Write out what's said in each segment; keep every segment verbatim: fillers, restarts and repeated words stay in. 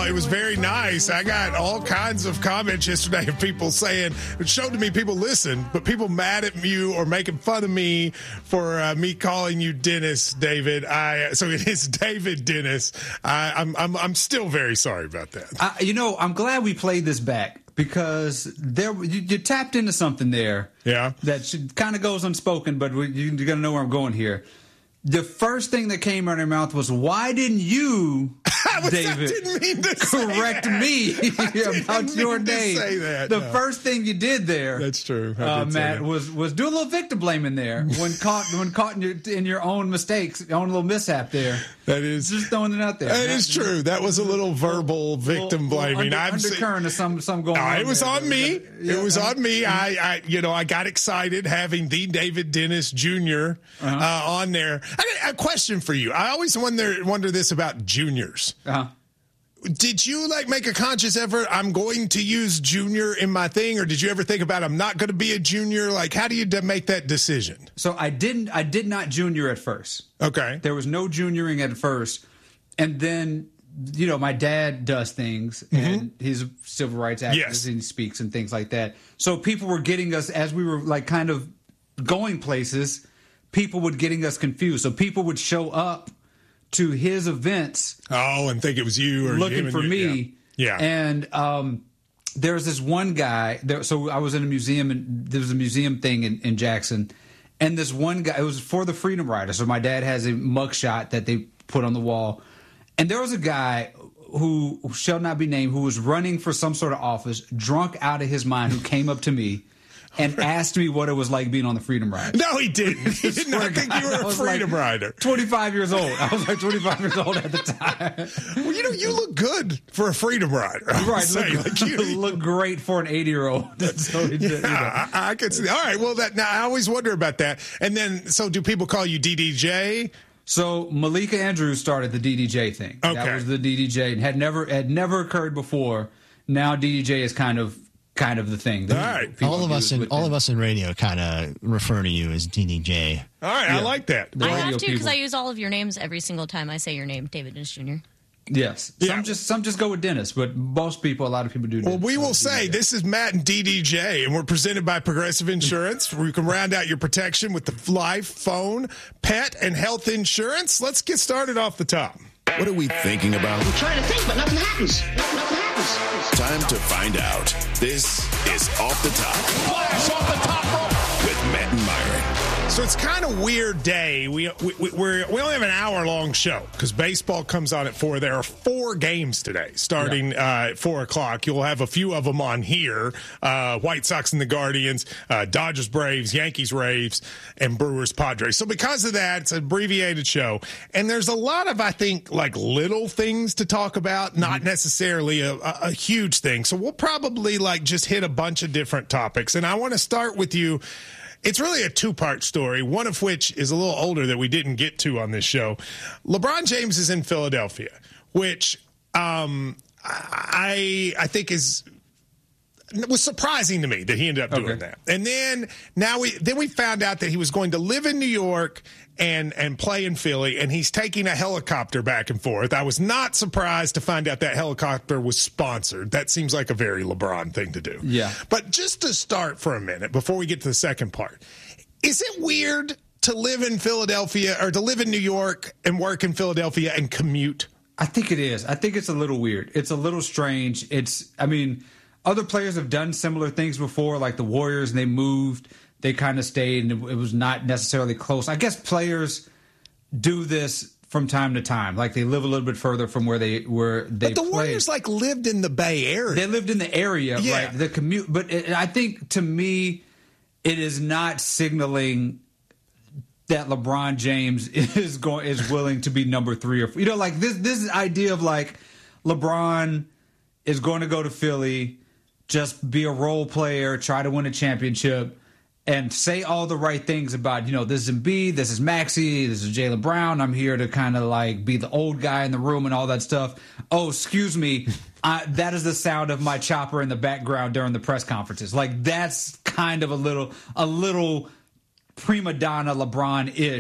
it was very nice. I got all kinds of comments yesterday of people saying, it showed to me people listen, but people mad at you or making fun of me for uh, me calling you Dennis, David. I So it is David Dennis. I, I'm, I'm, I'm still very sorry about that. I, you know, I'm glad we played this back because there you, you tapped into something there. Yeah. That kind of goes unspoken, but we, you, you're going to know where I'm going here. The first thing that came out of your mouth was, why didn't you, David, I didn't mean to correct say me about your name? Say that, the no. first thing you did there, that's true, uh, Matt, was was do a little victim blaming there when caught when caught in your in your own mistakes, your own little mishap there. That is just throwing it out there. That Matt, is true. That was a little verbal victim little, blaming. Little under, I'm undercurrent of some some going no, on. It was there. on me. Yeah, it was uh, on me. I, I, you know, I got excited having the David Dennis Junior Uh-huh. Uh, on there. I got a question for you. I always wonder wonder this about juniors. Uh-huh. Did you like make a conscious effort? I'm going to use junior in my thing, or did you ever think about I'm not going to be a junior? Like, how do you d- make that decision? So I didn't. I did not junior at first. Okay, there was no junioring at first, and then you know my dad does things, mm-hmm. and he's a civil rights activist, yes. and he speaks and things like that. So people were getting us as we were like kind of going places. People would getting us confused. So people would show up to his events. Oh, and think it was you or looking him for you. me. Yeah. yeah. And um, there was this one guy. There, so I was in a museum, and there was a museum thing in, in Jackson. And this one guy, it was for the Freedom Rider. So my dad has a mugshot that they put on the wall. And there was a guy who shall not be named who was running for some sort of office, drunk out of his mind, who came up to me and asked me what it was like being on the Freedom Rider. No, he didn't. He did not think you were a Freedom like Rider. twenty-five years old. I was like twenty-five years old at the time. Well, you know, you look good for a Freedom Rider. Right. Say, Look, like you look great for an eighty-year-old. So yeah, you know. I, I could see. All right. Well, that now I always wonder about that. And then, so do people call you D D J? So Malika Andrews started the D D J thing. Okay. That was the D D J, and had never had never occurred before. Now D D J is kind of kind of the thing. All right. All of us in all of us in radio kind of refer to you as D D J. All right, yeah. I like that. I have to because I use all of your names every single time I say your name, David Dennis Junior Yes. Yeah. Some just some just go with Dennis, but most people, a lot of people do. Well, Dennis, we so will say D D J. This is Matt and D D J, and we're presented by Progressive Insurance, where you can round out your protection with the life, phone, pet, and health insurance. Let's get started off the top. What are we thinking about? I'm trying to think, but nothing happens. Nothing happens. Time to find out. This is Off the Top. Flash off the top rope. With Matt and Myron. So it's kind of weird day. We we we're, we only have an hour long show because baseball comes on at four. There are four games today, starting yeah. uh, at four o'clock. You'll have a few of them on here: uh, White Sox and the Guardians, uh, Dodgers, Braves, Yankees, Rays, and Brewers, Padres. So because of that, it's an abbreviated show, and there's a lot of I think like little things to talk about, not mm-hmm. necessarily a, a, a huge thing. So we'll probably like just hit a bunch of different topics, and I want to start with you. It's really a two-part story, one of which is a little older that we didn't get to on this show. LeBron James is in Philadelphia, which um, I I think is was surprising to me that he ended up doing okay. that. And then now we then we found out that he was going to live in New York and and play in Philly, and he's taking a helicopter back and forth. I was not surprised to find out that helicopter was sponsored. That seems like a very LeBron thing to do. Yeah. But just to start for a minute, before we get to the second part, is it weird to live in Philadelphia or to live in New York and work in Philadelphia and commute? I think it is. I think it's a little weird. It's a little strange. It's, I mean, other players have done similar things before, like the Warriors, and they moved. They kind of stayed, and it was not necessarily close. I guess players do this from time to time. Like they live a little bit further from where they were. They but the played. Warriors like lived in the Bay Area. They lived in the area, yeah. right? The commute, but it, I think to me, it is not signaling that LeBron James is going is willing to be number three or four. You know, like this this idea of like LeBron is going to go to Philly, just be a role player, try to win a championship, and say all the right things about, you know, this is Embiid, this is Maxey, this is Jaylen Brown. I'm here to kind of like be the old guy in the room and all that stuff. Oh, excuse me. I, that is the sound of my chopper in the background during the press conferences. Like that's kind of a little, a little prima donna LeBron-ish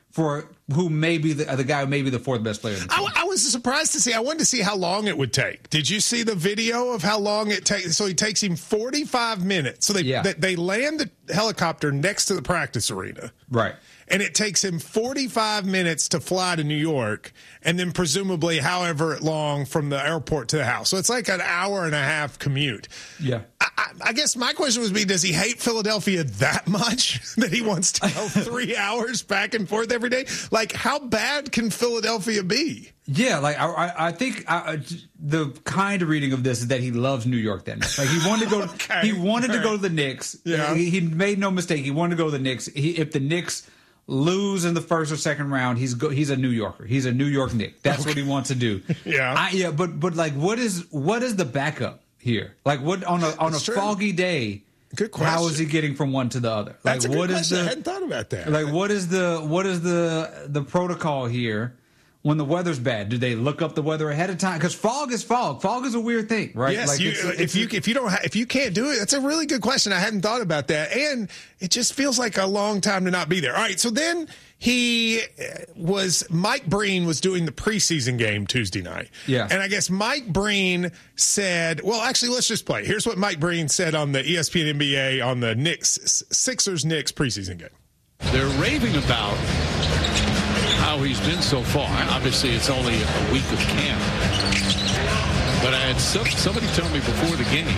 for who may be the, the guy who may be the fourth best player in the team. I, I was surprised to see. I wanted to see how long it would take. Did you see the video of how long it takes? So it takes him forty-five minutes. So they, Yeah. they they land the helicopter next to the practice arena. Right. And it takes him forty-five minutes to fly to New York, and then presumably however long from the airport to the house. So it's like an hour and a half commute. Yeah. I, I, I guess my question would be, does he hate Philadelphia that much that he wants to go three hours back and forth every day? Like, how bad can Philadelphia be? Yeah, like I, I, I think I, the kind of reading of this is that he loves New York that much. Like he wanted to go, Okay. he wanted to go to the Knicks. Yeah. he, he made no mistake. He wanted to go to the Knicks. He, if the Knicks lose in the first or second round, he's go, he's a New Yorker. He's a New York Knick. That's okay. What he wants to do. Yeah, I, yeah. But but like, what is what is the backup here? Like, what on a on That's a true. foggy day? Good question. How is he getting from one to the other? Like, That's a good what question. is the, I hadn't thought about that. Like, what is the what is the the protocol here when the weather's bad? Do they look up the weather ahead of time? Because fog is fog. Fog is a weird thing, right? Yes, like you, it's, if it's, you if you don't ha- if you can't do it, that's a really good question. I hadn't thought about that, and it just feels like a long time to not be there. All right, so then he was Mike Breen was doing the preseason game Tuesday night. Yeah. And I guess Mike Breen said, well, actually, let's just play. Here's what Mike Breen said on the E S P N N B A on the Knicks Sixers Knicks preseason game. They're raving about how he's been so far. Obviously, it's only a week of camp. But I had some, somebody tell me before the game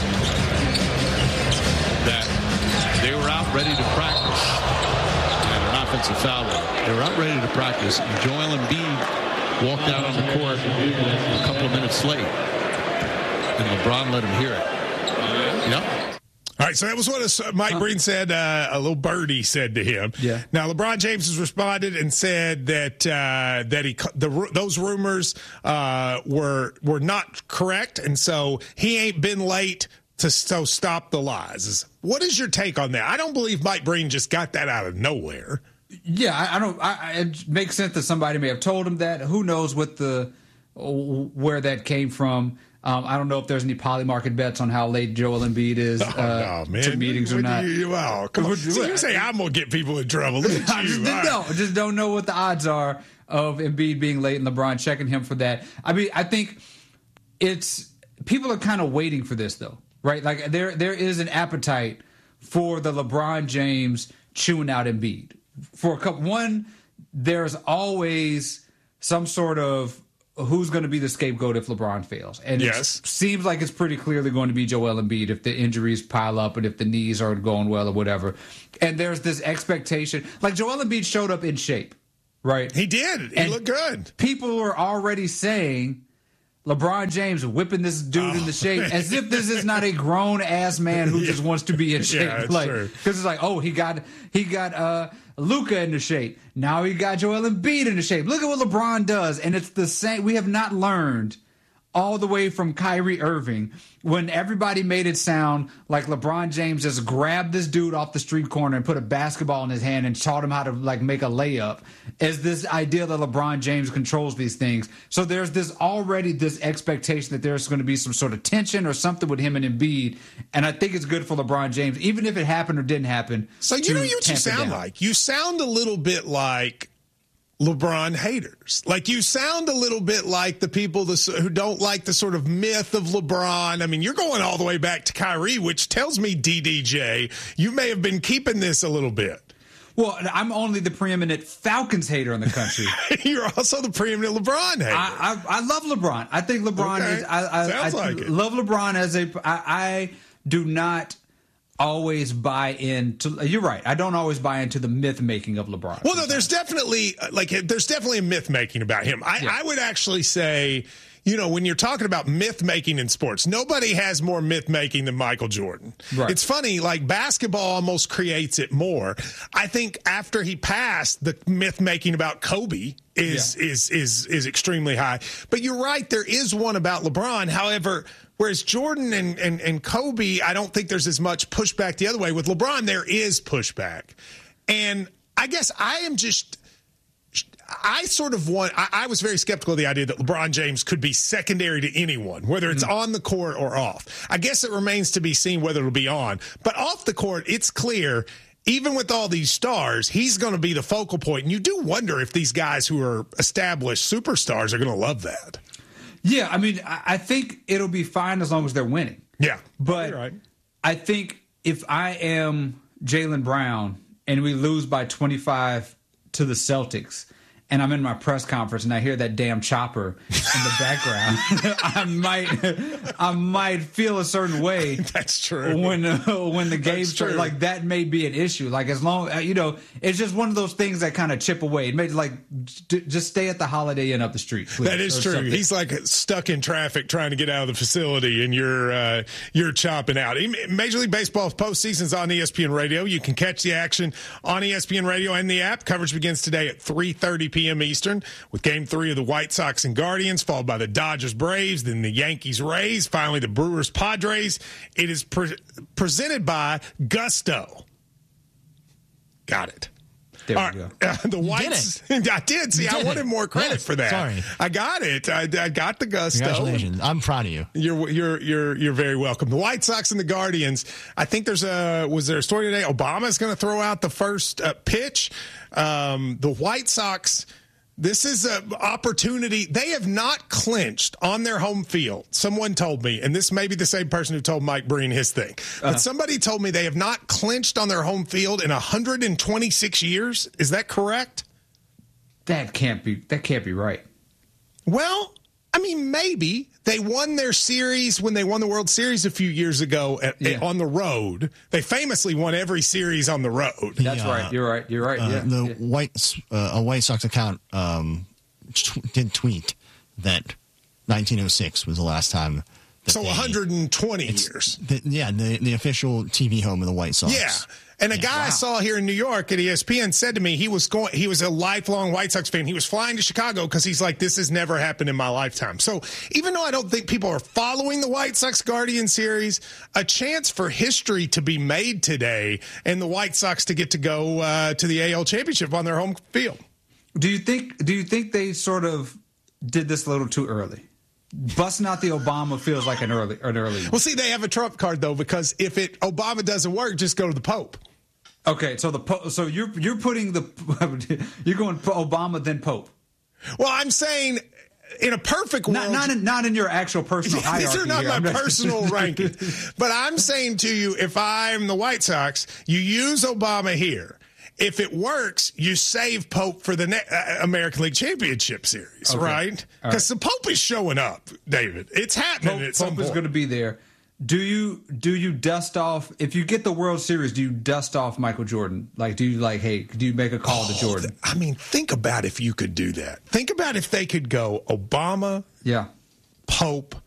that they were out ready to practice. Offensive foul. They were out ready to practice. And Joel Embiid walked out on the court a couple of minutes late, and LeBron let him hear it. Yep. All right, so that was what Mike Breen said. Uh, a little birdie said to him. Yeah. Now LeBron James has responded and said that uh, that he the, those rumors uh, were were not correct, and so he ain't been late to so stop the lies. What is your take on that? I don't believe Mike Breen just got that out of nowhere. Yeah, I, I don't. I, it makes sense that somebody may have told him that. Who knows what the where that came from? Um, I don't know if there's any poly market bets on how late Joel Embiid is oh, uh, no, man. to meetings or not. You, wow, come on. See, you say I'm gonna get people in trouble. Look at I you. just, All right. no, just don't know what the odds are of Embiid being late and LeBron checking him for that. I mean, I think it's people are kind of waiting for this though, right? Like there there is an appetite for the LeBron James chewing out Embiid. For a couple, one, there's always some sort of who's going to be the scapegoat if LeBron fails, and yes. it seems like it's pretty clearly going to be Joel Embiid if the injuries pile up and if the knees aren't going well or whatever. And there's this expectation, like Joel Embiid showed up in shape, right? He did. He and looked good. People were already saying LeBron James whipping this dude oh, into shape as if this is not a grown ass man who yeah. just wants to be in shape. Yeah, like, true. because it's like, oh, he got he got uh, Luka into shape. Now he got Joel Embiid into shape. Look at what LeBron does, and it's the same. We have not learned all the way from Kyrie Irving when everybody made it sound like LeBron James just grabbed this dude off the street corner and put a basketball in his hand and taught him how to like make a layup, as this idea that LeBron James controls these things. So there's this already this expectation that there's going to be some sort of tension or something with him and Embiid, and I think it's good for LeBron James, even if it happened or didn't happen. So you know what you sound like? You sound a little bit like LeBron haters. Like you sound a little bit like the people who don't like the sort of myth of LeBron. I mean, you're going all the way back to Kyrie, which tells me, D D J, you may have been keeping this a little bit. Well, I'm only the preeminent Falcons hater in the country. You're also the preeminent LeBron hater. I, I, I love LeBron. I think LeBron okay. is. I, I, Sounds I like it. love LeBron as a. I, I do not always buy into. You're right. I don't always buy into the myth making of LeBron. Well, no, there's definitely like there's definitely a myth making about him. I, Yeah. I would actually say, you know, when you're talking about myth making in sports, nobody has more myth making than Michael Jordan. Right. It's funny, like basketball almost creates it more. I think after he passed, the myth making about Kobe is Yeah. is is is extremely high. But you're right, there is one about LeBron. However, whereas Jordan and, and, and Kobe, I don't think there's as much pushback the other way. With LeBron, there is pushback. And I guess I am just I sort of want I, I was very skeptical of the idea that LeBron James could be secondary to anyone, whether it's mm-hmm. on the court or off. I guess it remains to be seen whether it'll be on. But off the court, it's clear even with all these stars, he's going to be the focal point. And you do wonder if these guys who are established superstars are going to love that. Yeah, I mean, I think it'll be fine as long as they're winning. Yeah. But right. I think if I am Jaylen Brown and we lose by twenty-five to the Celtics, and I'm in my press conference and I hear that damn chopper in the background, I might, I might feel a certain way. That's true. When uh, when the game starts, true. like that may be an issue. Like as long, uh, you know, it's just one of those things that kind of chip away. It may like j- just stay at the Holiday Inn up the street. Please, that is true. Something. He's like stuck in traffic trying to get out of the facility, and you're uh, you're chopping out. Major League Baseball's postseason's on E S P N Radio. You can catch the action on E S P N Radio and the app. Coverage begins today at three thirty p.m. Eastern with Game Three of the White Sox and Guardians, followed by the Dodgers Braves, then the Yankees Rays, finally the Brewers Padres. It is pre- presented by Gusto. Got it. There we All go. right. Uh, the Whites. I did. See, You I did wanted it. more credit Yes, for that. sorry. I got it. I, I got the Gusto. Congratulations. I'm proud of you. You're you're you're you're very welcome. The White Sox and the Guardians. I think there's a was there a story today? Obama's going to throw out the first uh, pitch. Um, the White Sox. This is an opportunity. They have not clinched on their home field. Someone told me, and this may be the same person who told Mike Breen his thing, but uh-huh. somebody told me they have not clinched on their home field in one hundred twenty-six years. Is that correct? That can't be. That can't be right. Well, I mean, maybe. They won their series when they won the World Series a few years ago at, Yeah. on the road. They famously won every series on the road. That's The, uh, right. You're right. You're right. Uh, yeah. the yeah. White uh, a White Sox account um, tw- did tweet that nineteen oh six was the last time. That So they, one hundred twenty years. The, yeah, the the official T V home of the White Sox. Yeah. And a Yeah. guy I Wow. saw here in New York at E S P N said to me he was going. He was a lifelong White Sox fan. He was flying to Chicago because he's like, this has never happened in my lifetime. So even though I don't think people are following the White Sox Guardian series, a chance for history to be made today and the White Sox to get to go uh, to the A L Championship on their home field. Do you think? Do you think they sort of did this a little too early? Busting out the Obama feels like an early, an early. Well, see, they have a trump card though, because if it Obama doesn't work, just go to the Pope. Okay, so the po- so you're you're putting the you're going Obama then Pope. Well, I'm saying in a perfect world, Not not in, not in your actual personal hierarchy. these are not here. my I'm just- personal rankings. But I'm saying to you, if I'm the White Sox, you use Obama here. If it works, you save Pope for the ne- uh, American League Championship Series, Okay. right? Because right. the Pope is showing up, David. It's happening Pope, at some Pope point. is going to be there. Do you do you dust off if you get the World Series? Do you dust off Michael Jordan? Like, do you like, hey, do you make a call Oh, to Jordan? I mean, think about if you could do that. Think about if they could go Obama, Yeah, Pope,